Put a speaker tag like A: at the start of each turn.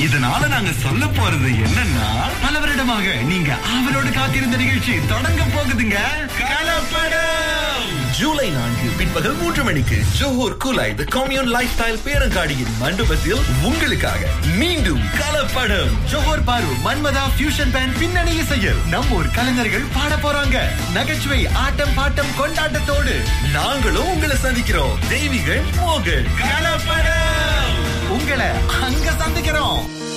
A: இதனால நாங்க சொல்ல போறது என்னன்னா, பல வருடமாக நீங்க அவரோடு காத்திருந்த நிகழ்ச்சி தொடங்க போகுதுங்க. கலப்படம் ஜூலை 4 பிற்பகல் 3 மணிக்கு ஜோஹர் குலாய் தி கம்யூன் லைஃப் ஸ்டைல் பேரங்காடியின் மண்டபத்தில் உங்களுக்காக மீண்டும் கலப்படம். ஜோஹர் பாரு மன்மதா ஃபியூஷன் பேண்ட் பின்னணி இசையில் நம்ம ஊர் கலைஞர்கள் பாட போறாங்க. நகைச்சுவை, ஆட்டம் பாட்டம் கொண்டாட்டத்தோடு நாங்களும் உங்களை சந்திக்கிறோம். தெய்வீகள் மோகன். கலப்படம் உங்களை அங்க சந்திக்கிறோம்.